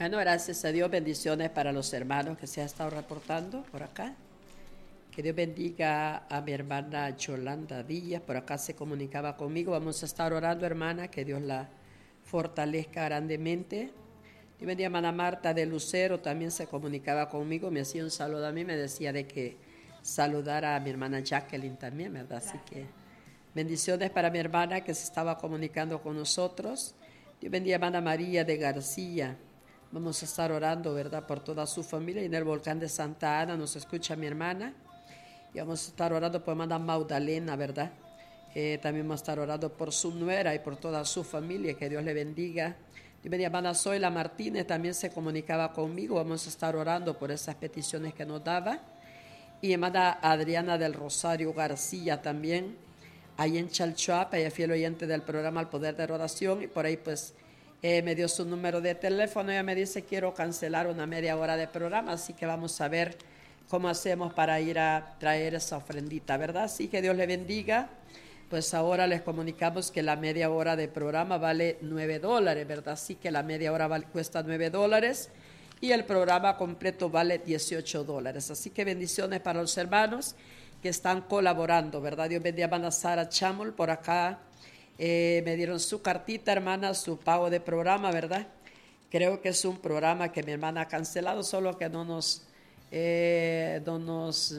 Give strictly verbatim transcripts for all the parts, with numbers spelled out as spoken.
Bueno, gracias a Dios, bendiciones para los hermanos que se han estado reportando por acá. Que Dios bendiga a mi hermana Yolanda Díaz, por acá se comunicaba conmigo. Vamos a estar orando, hermana, que Dios la fortalezca grandemente. Dios bendiga a hermana Marta de Lucero, también se comunicaba conmigo, me hacía un saludo a mí, me decía de que saludara a mi hermana Jacqueline también, ¿verdad? Así que bendiciones para mi hermana que se estaba comunicando con nosotros. Dios bendiga a hermana María de García. Vamos a estar orando, ¿verdad?, por toda su familia. Y en el volcán de Santa Ana nos escucha mi hermana. Y vamos a estar orando por hermana Magdalena, ¿verdad? Eh, también vamos a estar orando por su nuera y por toda su familia. Que Dios le bendiga. Y mi hermana Zoila Martínez también se comunicaba conmigo. Vamos a estar orando por esas peticiones que nos daba. Y hermana Adriana del Rosario García también, ahí en Chalchuapa, ella es fiel oyente del programa El Poder de la Oración. Y por ahí pues eh, me dio su número de teléfono. Ella me dice, quiero cancelar una media hora de programa, así que vamos a ver cómo hacemos para ir a traer esa ofrendita, ¿verdad? Así que Dios le bendiga. Pues ahora les comunicamos que la media hora de programa vale nueve dólares, ¿verdad? Así que la media hora vale, cuesta nueve dólares y el programa completo vale dieciocho dólares. Así que bendiciones para los hermanos que están colaborando, ¿verdad? Dios bendiga a hermana Sara Chamol por acá. Eh, me dieron su cartita, hermana, su pago de programa, ¿verdad? Creo que es un programa que mi hermana ha cancelado, solo que no nos... Eh, no nos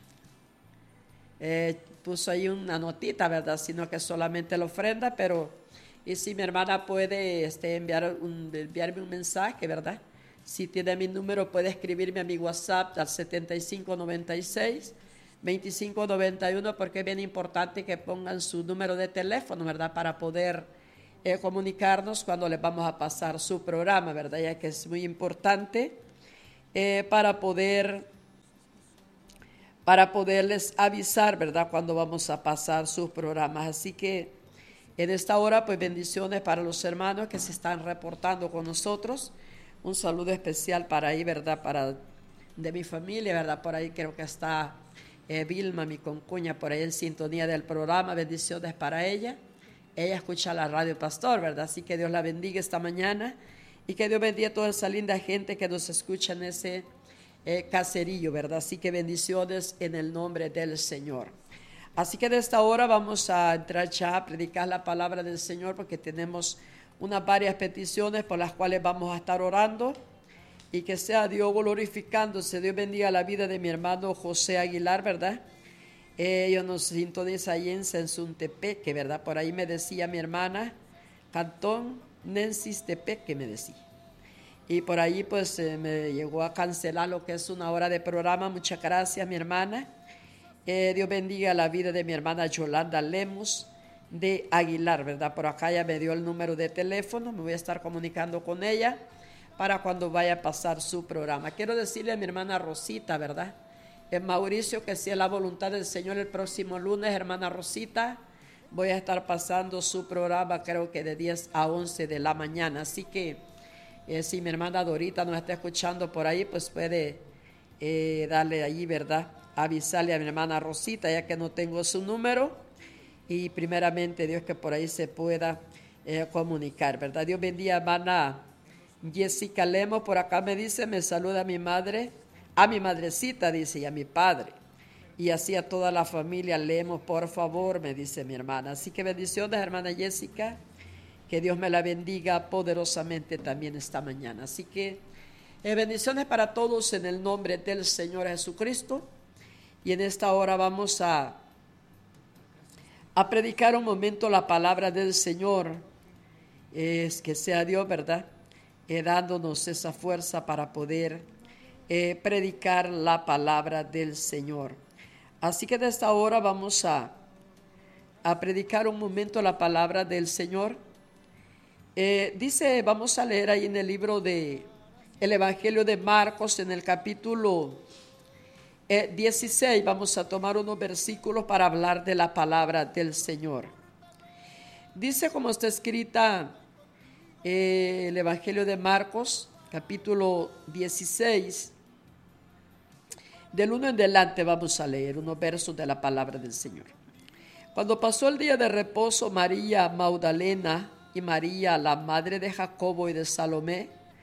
eh, puso ahí una notita, ¿verdad? Sino que solamente la ofrenda, pero y si mi hermana puede este, enviar un, enviarme un mensaje, ¿verdad? Si tiene mi número, puede escribirme a mi WhatsApp al setenta y cinco noventa y seis veinticinco noventa y uno, porque es bien importante que pongan su número de teléfono, ¿verdad? Para poder eh, comunicarnos cuando les vamos a pasar su programa, ¿verdad? Ya que es muy importante eh, para poder... para poderles avisar, ¿verdad?, cuando vamos a pasar sus programas. Así que en esta hora, pues bendiciones para los hermanos que se están reportando con nosotros. Un saludo especial para ahí, ¿verdad?, para de mi familia, ¿verdad? Por ahí creo que está eh, Vilma, mi concuña, por ahí en sintonía del programa. Bendiciones para ella. Ella escucha la radio Pastor, ¿verdad? Así que Dios la bendiga esta mañana y que Dios bendiga a toda esa linda gente que nos escucha en ese Eh, caserillo, ¿verdad? Así que bendiciones en el nombre del Señor. Así que de esta hora vamos a entrar ya a predicar la palabra del Señor, porque tenemos unas varias peticiones por las cuales vamos a estar orando, y que sea Dios glorificándose. Dios bendiga la vida de mi hermano José Aguilar, ¿verdad? Eh, ellos nos sintonizan ahí en Sensuntepeque, ¿verdad? Por ahí me decía mi hermana, Cantón Nensistepeque me decía. Y por ahí pues eh, me llegó a cancelar lo que es una hora de programa. Muchas gracias, mi hermana. Eh, Dios bendiga la vida de mi hermana Yolanda Lemos de Aguilar, ¿verdad? Por acá ya me dio el número de teléfono. Me voy a estar comunicando con ella para cuando vaya a pasar su programa. Quiero decirle a mi hermana Rosita, ¿verdad? En Mauricio, que si es la voluntad del Señor, el próximo lunes, hermana Rosita, voy a estar pasando su programa, creo que de diez a once de la mañana. Así que Eh, si mi hermana Dorita nos está escuchando por ahí, pues puede eh, darle allí, ¿verdad? Avisarle a mi hermana Rosita, ya que no tengo su número. Y primeramente Dios que por ahí se pueda eh, comunicar, ¿verdad? Dios bendiga a hermana Jessica Lemos, por acá me dice, me saluda a mi madre, a mi madrecita, dice, y a mi padre. Y así a toda la familia Lemos, por favor, me dice mi hermana. Así que bendiciones, hermana Jessica. Que Dios me la bendiga poderosamente también esta mañana. Así que eh, bendiciones para todos en el nombre del Señor Jesucristo. Y en esta hora vamos a, a predicar un momento la palabra del Señor. Es que sea Dios, ¿verdad? Eh, dándonos esa fuerza para poder eh, predicar la palabra del Señor. Así que de esta hora vamos a, a predicar un momento la palabra del Señor. Eh, dice, vamos a leer ahí en el libro de el Evangelio de Marcos, en el capítulo eh, dieciséis, vamos a tomar unos versículos para hablar de la palabra del Señor. Dice, como está escrita eh, el Evangelio de Marcos, capítulo dieciséis, del uno en adelante vamos a leer unos versos de la palabra del Señor. Cuando pasó el día de reposo, María Magdalena y María, la madre de Jacobo y de Salomé,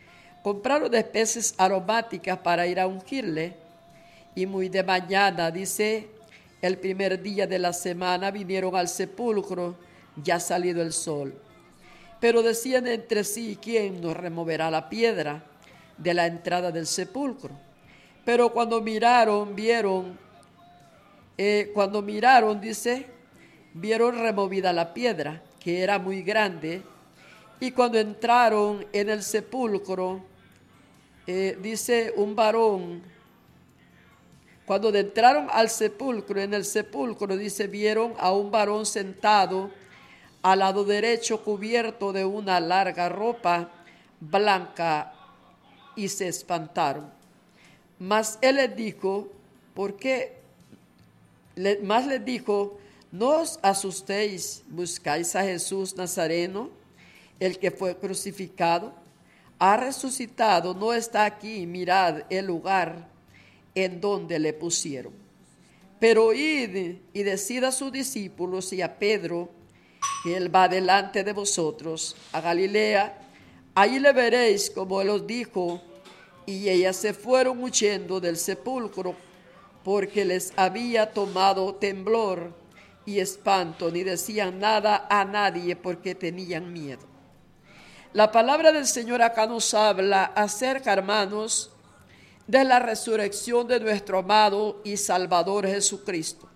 compraron especies aromáticas para ir a ungirle. Y muy de mañana, dice, el primer día de la semana vinieron al sepulcro, ya salido el sol. Pero decían entre sí, ¿quién nos removerá la piedra de la entrada del sepulcro? Pero cuando miraron, vieron, eh, cuando miraron, dice, vieron removida la piedra, que era muy grande. Y cuando entraron en el sepulcro, eh, dice un varón, cuando entraron al sepulcro, en el sepulcro, dice, vieron a un varón sentado al lado derecho, cubierto de una larga ropa blanca, y se espantaron. Mas él les dijo, ¿por qué? Le, más les dijo, no os asustéis, buscáis a Jesús Nazareno, el que fue crucificado. Ha resucitado, no está aquí, mirad el lugar en donde le pusieron. Pero id y decid a sus discípulos y a Pedro, que él va delante de vosotros a Galilea, allí le veréis como él os dijo. Y ellas se fueron huyendo del sepulcro, porque les había tomado temblor y espanto, ni decían nada a nadie porque tenían miedo. La palabra del Señor acá nos habla acerca, hermanos, de la resurrección de nuestro amado y Salvador Jesucristo.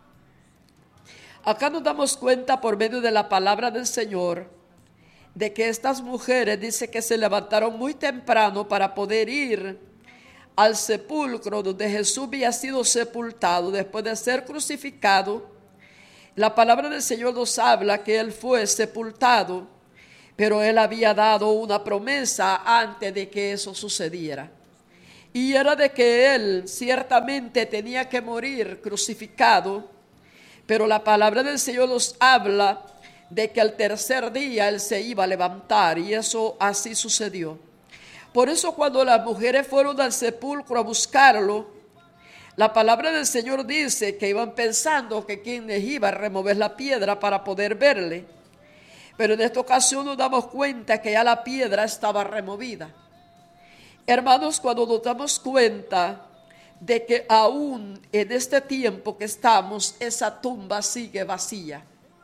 Acá nos damos cuenta por medio de la palabra del Señor de que estas mujeres, dice que se levantaron muy temprano para poder ir al sepulcro donde Jesús había sido sepultado después de ser crucificado. La palabra del Señor nos habla que Él fue sepultado, pero Él había dado una promesa antes de que eso sucediera. Y era de que Él ciertamente tenía que morir crucificado, pero la palabra del Señor nos habla de que al tercer día Él se iba a levantar, y eso así sucedió. Por eso cuando las mujeres fueron al sepulcro a buscarlo, la palabra del Señor dice que iban pensando que quien les iba a remover la piedra para poder verle. Pero en esta ocasión nos damos cuenta que ya la piedra estaba removida. Hermanos, cuando nos damos cuenta de que aún en este tiempo que estamos, esa tumba sigue vacía.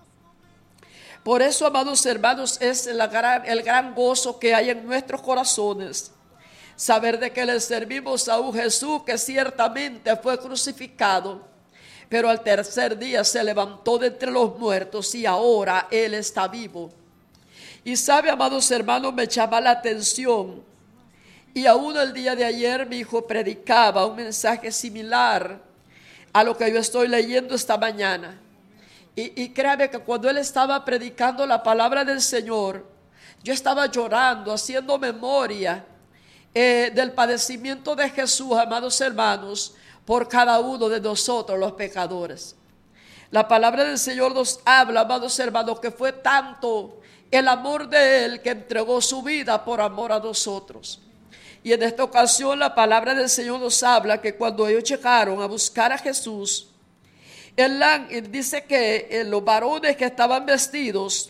Por eso, amados hermanos, es la gran, el gran gozo que hay en nuestros corazones, saber de que le servimos a un Jesús que ciertamente fue crucificado, pero al tercer día se levantó de entre los muertos y ahora Él está vivo. Y sabe, amados hermanos, me llama la atención, y aún el día de ayer mi hijo predicaba un mensaje similar a lo que yo estoy leyendo esta mañana. Y, y créame que cuando él estaba predicando la palabra del Señor, yo estaba llorando, haciendo memoria eh, del padecimiento de Jesús, amados hermanos, por cada uno de nosotros los pecadores. La palabra del Señor nos habla, amados hermanos, que fue tanto el amor de Él que entregó su vida por amor a nosotros. Y en esta ocasión la palabra del Señor nos habla que cuando ellos llegaron a buscar a Jesús, Él dice que los varones que estaban vestidos,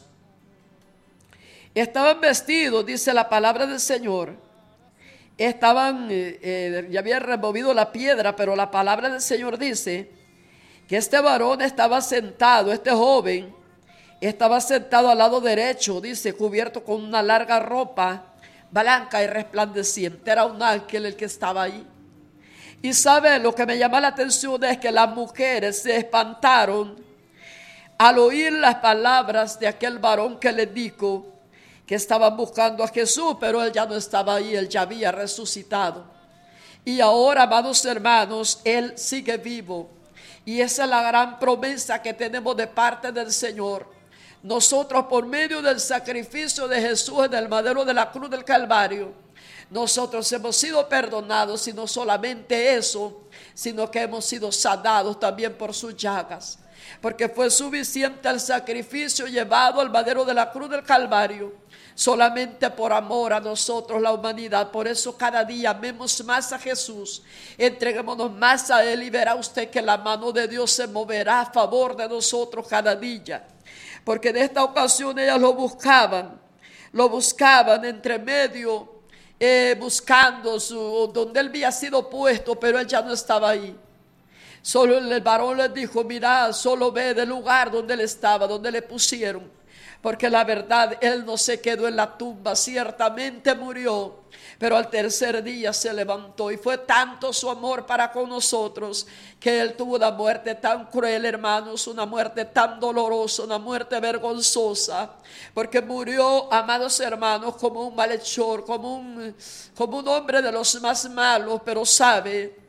estaban vestidos, dice la palabra del Señor, estaban, eh, eh, ya habían removido la piedra, pero la palabra del Señor dice que este varón estaba sentado, este joven, estaba sentado al lado derecho, dice, cubierto con una larga ropa blanca y resplandeciente. Era un ángel el que estaba ahí. Y sabe, lo que me llama la atención es que las mujeres se espantaron al oír las palabras de aquel varón que les dijo que estaban buscando a Jesús, pero Él ya no estaba ahí, Él ya había resucitado. Y ahora, amados hermanos, Él sigue vivo. Y esa es la gran promesa que tenemos de parte del Señor. Nosotros, por medio del sacrificio de Jesús en el madero de la cruz del Calvario, nosotros hemos sido perdonados, y no solamente eso, sino que hemos sido sanados también por sus llagas, porque fue suficiente el sacrificio llevado al madero de la cruz del Calvario, solamente por amor a nosotros, la humanidad. Por eso cada día amemos más a Jesús, entreguémonos más a Él, y verá usted que la mano de Dios se moverá a favor de nosotros cada día, porque en esta ocasión ellas lo buscaban, lo buscaban entre medio eh, buscando su, donde él había sido puesto, pero él ya no estaba ahí. Solo el varón le dijo: mira, solo ve del lugar donde él estaba, donde le pusieron, porque la verdad, él no se quedó en la tumba, ciertamente murió, pero al tercer día se levantó. Y fue tanto su amor para con nosotros que él tuvo una muerte tan cruel, hermanos, una muerte tan dolorosa, una muerte vergonzosa, porque murió, amados hermanos, como un malhechor, como un, como un hombre de los más malos. Pero sabe,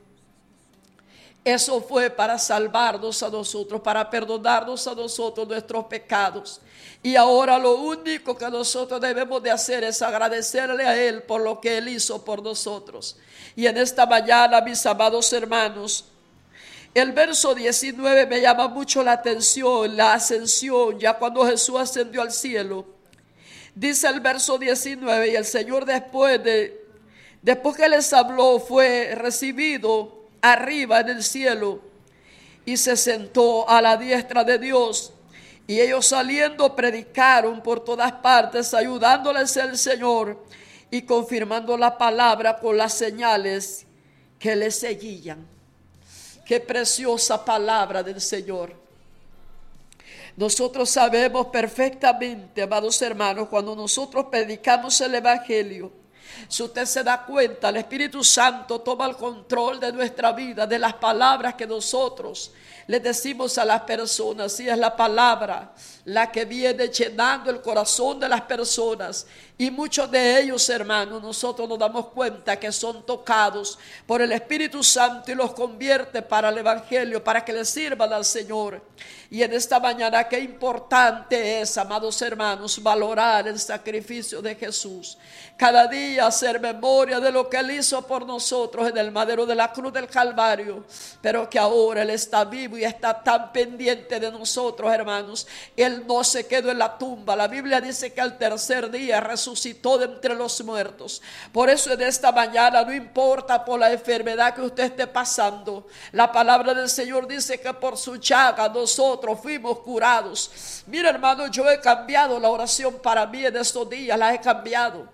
eso fue para salvarnos a nosotros, para perdonarnos a nosotros nuestros pecados. Y ahora lo único que nosotros debemos de hacer es agradecerle a Él por lo que Él hizo por nosotros. Y en esta mañana, mis amados hermanos, el verso diecinueve me llama mucho la atención, la ascensión, ya cuando Jesús ascendió al cielo. Dice el verso diecinueve: y el Señor después de, después que les habló, fue recibido arriba en el cielo y se sentó a la diestra de Dios. Y ellos saliendo predicaron por todas partes, ayudándoles el Señor y confirmando la palabra con las señales que les seguían. Qué preciosa palabra del Señor. Nosotros sabemos perfectamente, amados hermanos, cuando nosotros predicamos el Evangelio, si usted se da cuenta, el Espíritu Santo toma el control de nuestra vida, de las palabras que nosotros le decimos a las personas. Y es la palabra la que viene llenando el corazón de las personas. Y muchos de ellos, hermanos, nosotros nos damos cuenta que son tocados por el Espíritu Santo y los convierte para el Evangelio, para que les sirvan al Señor. Y en esta mañana, qué importante es, amados hermanos, valorar el sacrificio de Jesús. Cada día hacer memoria de lo que Él hizo por nosotros en el madero de la cruz del Calvario. Pero que ahora Él está vivo y está tan pendiente de nosotros, hermanos. Él no se quedó en la tumba. La Biblia dice que al tercer día resucitó de entre los muertos. Por eso en esta mañana, no importa por la enfermedad que usted esté pasando, la palabra del Señor dice que por su llaga nosotros fuimos curados. Mira, hermano, yo he cambiado la oración para mí en estos días, la he cambiado.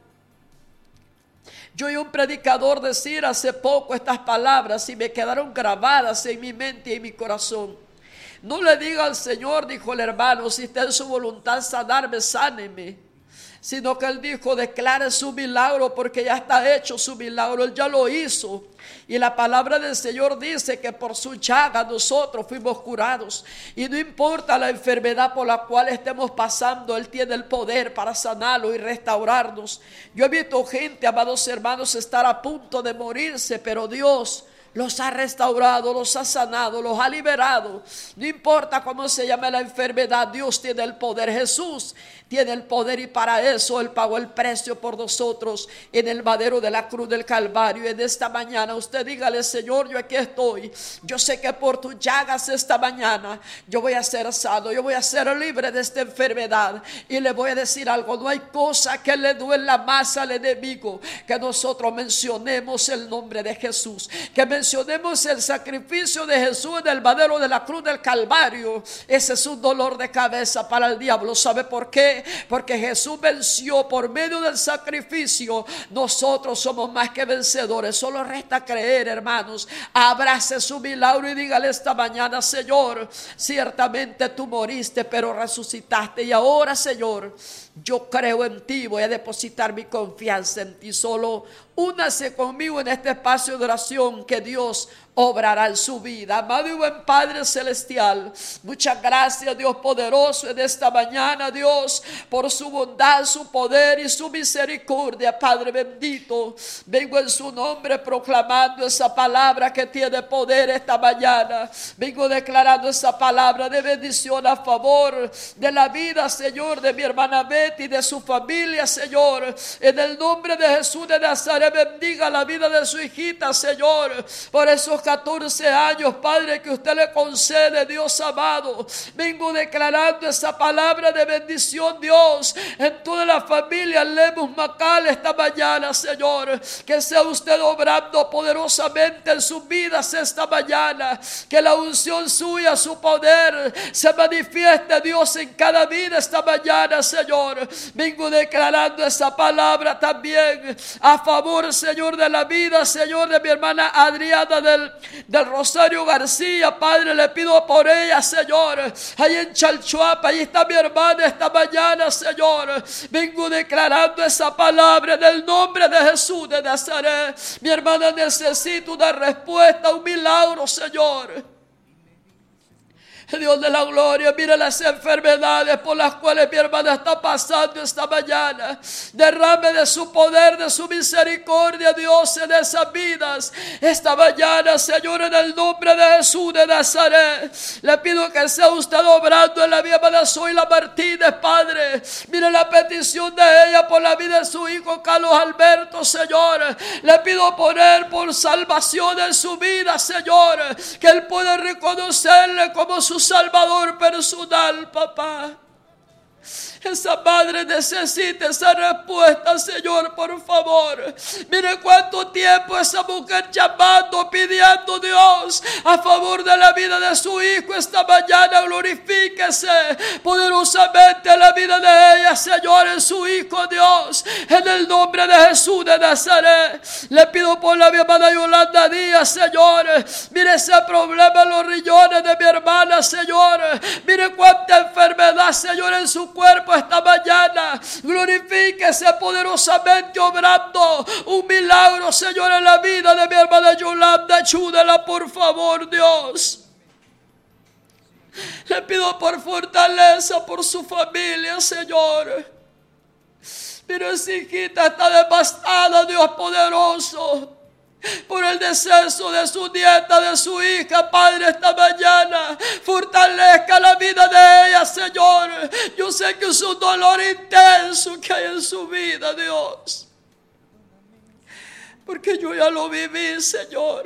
Yo oí un predicador decir hace poco estas palabras y me quedaron grabadas en mi mente y en mi corazón. No le diga al Señor, dijo el hermano, si está en su voluntad sanarme, sáneme. Sino que él dijo: declare su milagro, porque ya está hecho su milagro, Él ya lo hizo. Y la palabra del Señor dice que por su llaga nosotros fuimos curados. Y no importa la enfermedad por la cual estemos pasando, Él tiene el poder para sanarlo y restaurarnos. Yo he visto gente, amados hermanos, estar a punto de morirse, pero Dios los ha restaurado, los ha sanado, los ha liberado. No importa cómo se llame la enfermedad, Dios tiene el poder. Jesús tiene el poder, y para eso Él pagó el precio por nosotros en el madero de la cruz del Calvario. Y en esta mañana usted dígale: Señor, yo aquí estoy. Yo sé que por tus llagas esta mañana yo voy a ser sano, yo voy a ser libre de esta enfermedad. Y le voy a decir algo: no hay cosa que le duela más al enemigo que nosotros mencionemos el nombre de Jesús, que mencionemos el sacrificio de Jesús en el madero de la cruz del Calvario. Ese es un dolor de cabeza para el diablo. ¿Sabe por qué? Porque Jesús venció por medio del sacrificio. Nosotros somos más que vencedores. Solo resta creer, hermanos. Abrace su milagro y dígale esta mañana: Señor, ciertamente tú moriste, pero resucitaste. Y ahora, Señor, yo creo en ti, voy a depositar mi confianza en ti. Solo únase conmigo en este espacio de oración, que Dios obrará en su vida. Amado y buen Padre celestial, muchas gracias, Dios poderoso, en esta mañana, Dios, por su bondad, su poder y su misericordia. Padre bendito, vengo en su nombre proclamando esa palabra que tiene poder esta mañana. Vengo declarando esa palabra de bendición a favor de la vida, Señor, de mi hermana Betty y de su familia, Señor. En el nombre de Jesús de Nazaret, bendiga la vida de su hijita, Señor. por esos catorce años, Padre, que usted le concede, Dios amado. Vengo declarando esa palabra de bendición, Dios, en toda la familia Lemus Macal esta mañana, Señor. Que sea usted obrando poderosamente en sus vidas esta mañana. Que la unción suya, su poder, se manifieste, Dios, en cada vida esta mañana, Señor. Vengo declarando esa palabra también a favor, Señor, de la vida, Señor, de mi hermana Adriana del, del Rosario García. Padre, le pido por ella, Señor, ahí en Chalchuapa, ahí está mi hermana esta mañana, Señor. Vengo declarando esa palabra en el nombre de Jesús de Nazaret. Mi hermana necesita una respuesta, un milagro, Señor. Dios de la gloria, mira las enfermedades por las cuales mi hermana está pasando esta mañana. Derrame de su poder, de su misericordia, Dios, en esas vidas. Esta mañana, Señor, en el nombre de Jesús de Nazaret, le pido que sea usted obrando en la vida de Zoila Martínez, Padre. Mira la petición de ella por la vida de su hijo Carlos Alberto, Señor. Le pido por él, por salvación en su vida, Señor, que él pueda reconocerle como su Salvador personal, papá. Esa madre necesita esa respuesta, Señor, por favor. Mire cuánto tiempo esa mujer llamando, pidiendo, Dios, a favor de la vida de su hijo. Esta mañana glorifíquese poderosamente la vida de ella, Señor, en su hijo, Dios. En el nombre de Jesús de Nazaret, le pido por la mi hermana Yolanda Díaz, Señor. Mire ese problema en los riñones de mi hermana, Señor. Mire cuánta enfermedad, Señor, en su cuerpo esta mañana. Glorifíquese poderosamente obrando un milagro, Señor, en la vida de mi hermana Yolanda. Ayúdala, por favor, Dios. Le pido por fortaleza por su familia, Señor. Pero esa hijita está devastada, Dios poderoso, por el deceso de su nieta, de su hija, Padre, esta mañana. Fortalezca la vida de ella, Señor. Yo sé que es un dolor intenso que hay en su vida, Dios, porque yo ya lo viví, Señor.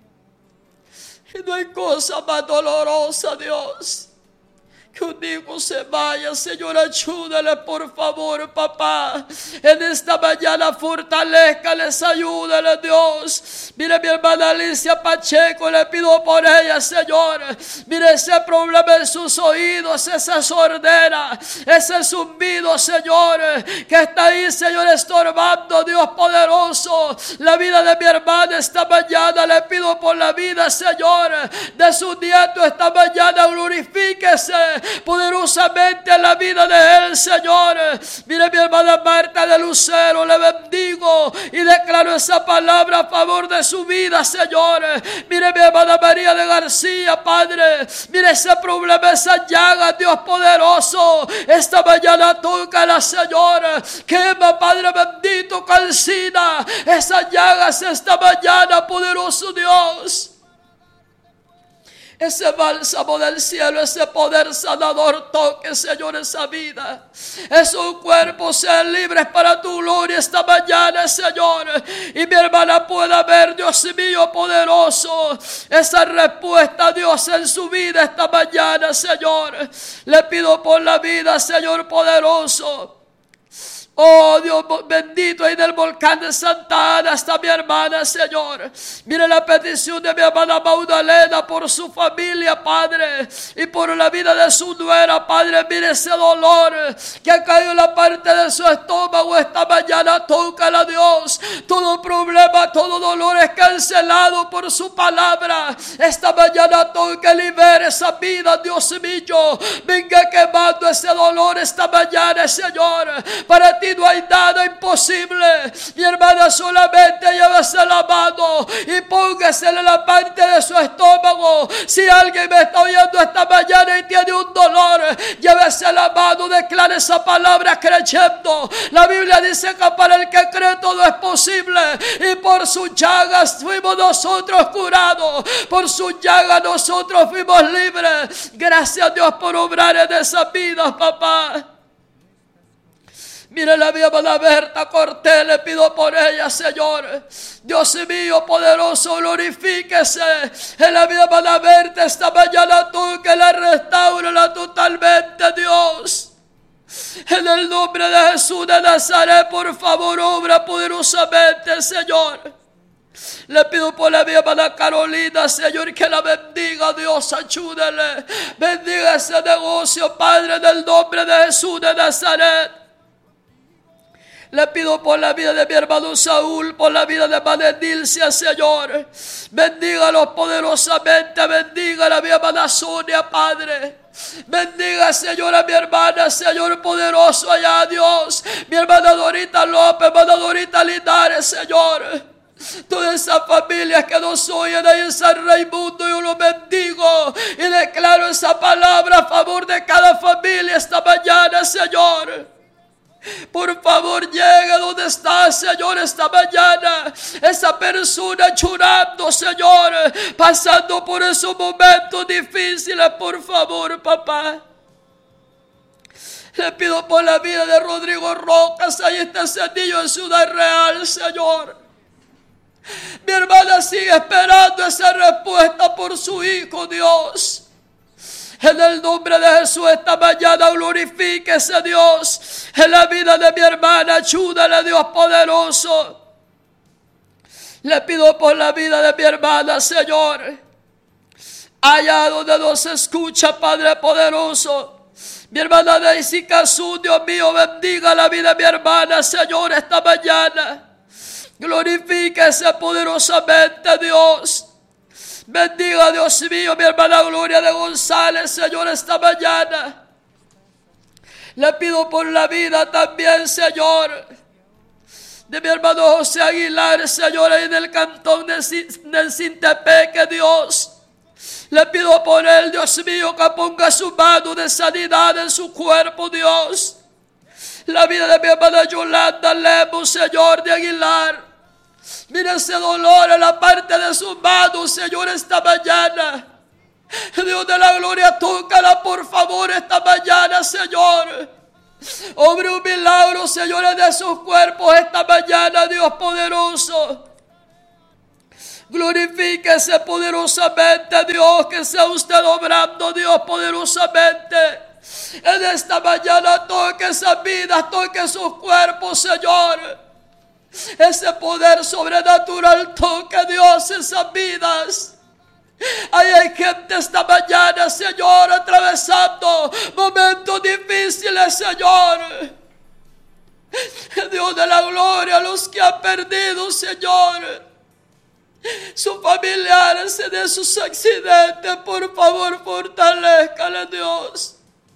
Y no hay cosa más dolorosa, Dios, que un hijo se vaya. Señor, ayúdale, por favor, papá. En esta mañana fortalezcales, ayúdale, Dios. Mire mi hermana Alicia Pacheco, le pido por ella, Señor. Mire ese problema en sus oídos, esa sordera, ese zumbido, Señor, que está ahí, Señor, estorbando, Dios poderoso, la vida de mi hermana esta mañana. Le pido por la vida, Señor, de su nieto esta mañana. Glorifíquese poderosamente en la vida de él, Señor. Mire mi hermana Marta de Lucero, le bendigo y declaro esa palabra a favor de su vida, Señor. Mire mi hermana María de García, Padre. Mire ese problema, esa llaga, Dios poderoso. Esta mañana tócala, Señor. Quema, Padre bendito, calcina esas llagas esta mañana, poderoso Dios. Ese bálsamo del cielo, ese poder sanador, toque, Señor, esa vida. Esos cuerpos sean libres para tu gloria esta mañana, Señor. Y mi hermana pueda ver, Dios mío poderoso, esa respuesta, Dios, en su vida esta mañana, Señor. Le pido por la vida, Señor poderoso. Oh Dios bendito, ahí del volcán de Santa Ana está mi hermana, Señor. Mire la petición de mi hermana Magdalena por su familia, Padre, y por la vida de su nuera, Padre. Mire ese dolor que ha caído en la parte de su estómago esta mañana. Tócala, Dios. Todo problema, todo dolor es cancelado por su palabra. Esta mañana toca, libere esa vida, Dios mío. Venga quemando ese dolor esta mañana, Señor. Para ti no hay nada imposible. Mi hermana, solamente llévese la mano y póngasele la parte de su estómago. Si alguien me está oyendo esta mañana y tiene un dolor, llévese la mano, declare esa palabra creyendo. La Biblia dice que para el que cree todo es posible, y por sus llagas fuimos nosotros curados, por sus llagas nosotros fuimos libres. Gracias, Dios, por obrar en esas vidas, papá. Mira la mi hermana Berta Cortés, le pido por ella, Señor. Dios mío, poderoso, glorifíquese en la mi hermana Berta esta mañana, tú que la restaura totalmente, Dios. En el nombre de Jesús de Nazaret, por favor, obra poderosamente, Señor. Le pido por la mi hermana Carolina, Señor, que la bendiga, Dios, ayúdele. Bendiga ese negocio, Padre, en el nombre de Jesús de Nazaret. Le pido por la vida de mi hermano Saúl, por la vida de hermana Nilcia, Señor. Bendígalos poderosamente, bendiga a mi hermana Sonia, Padre. Bendiga, Señor, a mi hermana, Señor, poderoso allá, Dios. Mi hermana Dorita López, hermana Dorita Linares, Señor. Toda esa familia que nos oyen ahí en San Raimundo, yo lo bendigo y declaro esa palabra a favor de cada familia esta mañana, Señor. Por favor, llegue donde está, Señor, esta mañana. Esa persona llorando, Señor, pasando por esos momentos difíciles, por favor, papá. Le pido por la vida de Rodrigo Rocas, ahí está ese niño en Ciudad Real, Señor. Mi hermana sigue esperando esa respuesta por su hijo, Dios. En el nombre de Jesús esta mañana glorifíquese, Dios, en la vida de mi hermana. Ayúdale, Dios poderoso. Le pido por la vida de mi hermana, Señor, allá donde nos escucha, Padre poderoso. Mi hermana Daisy Cazú, Dios mío, bendiga la vida de mi hermana, Señor, esta mañana. Glorifíquese poderosamente, Dios. Bendiga, Dios mío, mi hermana Gloria de González, Señor, esta mañana. Le pido por la vida también, Señor, de mi hermano José Aguilar, Señor, ahí en el cantón de Cintepeque, Dios. Le pido por él, Dios mío, que ponga su mano de sanidad en su cuerpo, Dios. La vida de mi hermana Yolanda Lemos, Señor, de Aguilar. Mira ese dolor en la parte de sus manos, Señor, esta mañana. Dios de la gloria, tócala por favor esta mañana, Señor. Obre un milagro, Señor, de sus cuerpos esta mañana, Dios poderoso. Glorifíquese poderosamente, Dios, que sea usted obrando, Dios, poderosamente. En esta mañana toque esas vidas, toque sus cuerpos, Señor. Ese poder sobrenatural toque, Dios, esas vidas. Hay gente esta mañana, Señor, atravesando momentos difíciles, Señor. Dios de la gloria, los que han perdido, Señor, sus familiares en esos accidentes, por favor, fortalezcale, Dios.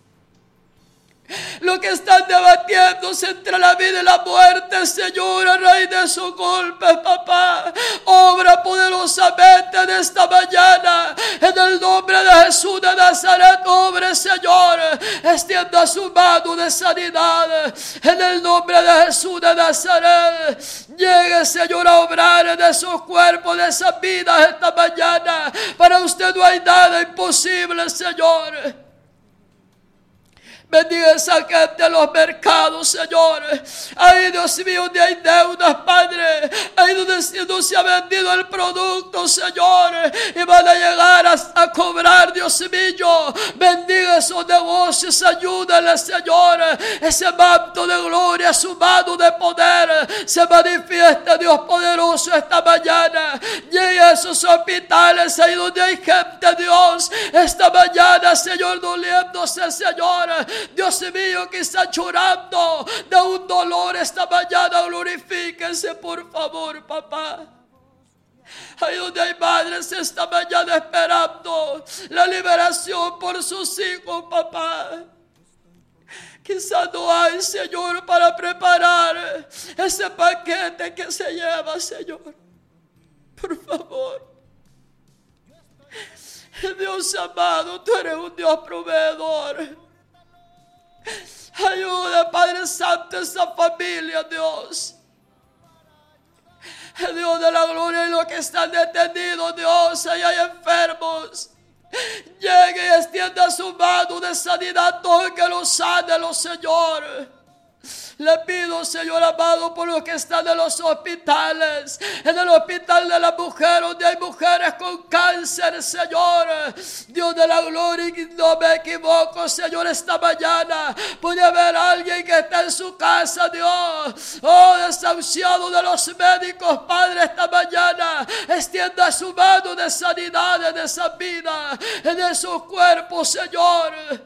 Lo que están debatiéndose entre la vida y la muerte, Señor, a raíz de esos golpes, papá, obra poderosamente en esta mañana, en el nombre de Jesús de Nazaret, obre, Señor, extienda su mano de sanidad, en el nombre de Jesús de Nazaret. Llegue, Señor, a obrar en esos cuerpos, de esas vidas esta mañana. Para usted no hay nada imposible, Señor. Bendiga esa gente en los mercados, Señor. Ahí, Dios mío, donde hay deudas, Padre. Ahí donde no se ha vendido el producto, Señor, y van a llegar a, a cobrar, Dios mío. Bendiga esos negocios, ayúdale, Señor. Ese manto de gloria, su mano de poder se manifiesta, Dios poderoso, esta mañana. Llegue a esos hospitales, ahí donde hay gente, Dios, esta mañana, Señor, doliéndose, Señor. Dios mío, que está llorando de un dolor esta mañana, glorifíquense por favor, papá. Ahí donde hay madres esta mañana esperando la liberación por sus hijos, papá. Quizás no hay, Señor, para preparar ese paquete que se lleva, Señor. Por favor. Dios amado, tú eres un Dios proveedor. Ayuda, Padre Santo, esa familia, Dios. Dios de la gloria, y los que están detenidos, Dios, ahí hay enfermos. Llegue y extienda su mano de sanidad, toque los sánelo, Señor. Le pido, Señor amado, por los que están en los hospitales, en el hospital de la mujer, donde hay mujeres con cáncer, Señor. Dios de la gloria, y no me equivoco, Señor, esta mañana puede haber alguien que está en su casa, Dios, oh, desahuciado de los médicos, Padre, esta mañana extienda su mano de sanidad en esa vida, en esos cuerpos, Señor.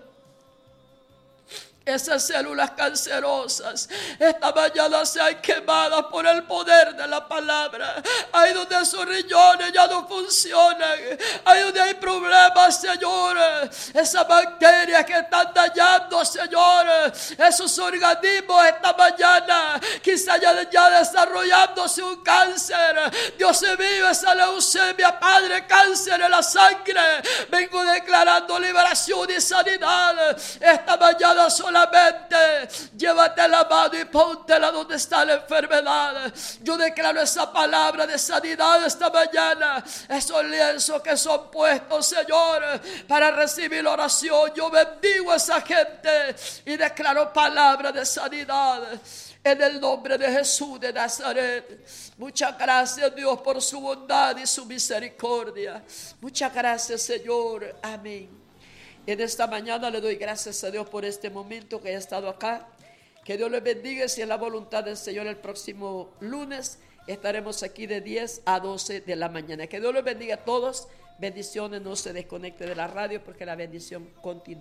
Esas células cancerosas esta mañana sean quemadas por el poder de la palabra. Ahí donde sus riñones ya no funcionan, ahí donde hay problemas, Señor, esas bacterias que están dañando, Señor, esos organismos esta mañana, quizá ya, ya desarrollándose un cáncer. Dios mío, esa leucemia, Padre, cáncer en la sangre, vengo declarando liberación y sanidad esta mañana. Solamente llévate la mano y póntela donde está la enfermedad. Yo declaro esa palabra de sanidad esta mañana. Esos lienzos que son puestos, Señor, para recibir la oración, yo bendigo a esa gente y declaro palabra de sanidad en el nombre de Jesús de Nazaret. Muchas gracias, Dios, por su bondad y su misericordia. Muchas gracias, Señor. Amén. En esta mañana le doy gracias a Dios por este momento que he estado acá. Que Dios les bendiga. Si es la voluntad del Señor, el próximo lunes estaremos aquí de diez a doce de la mañana. Que Dios les bendiga a todos. Bendiciones, no se desconecte de la radio porque la bendición continúa.